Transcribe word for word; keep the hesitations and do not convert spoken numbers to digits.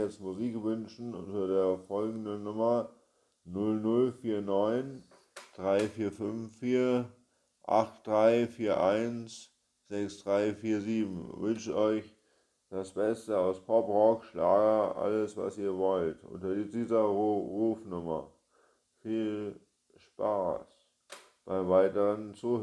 jetzt Musik wünschen unter der folgenden Nummer null null vier neun drei vier fünf vier acht drei vier eins sechs drei vier sieben. Ich wünsche euch das Beste aus Pop, Rock, Schlager, alles was ihr wollt, unter dieser Rufnummer. Viel Spaß beim weiteren Zuhören.